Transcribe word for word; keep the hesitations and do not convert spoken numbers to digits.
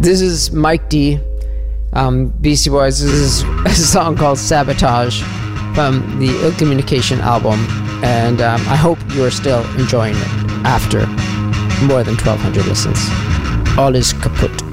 This is Mike D. Um, Beastie Boys. This is a song called Sabotage from the Ill Communication album. And um, I hope you're still enjoying it after more than twelve hundred listens. All is kaput.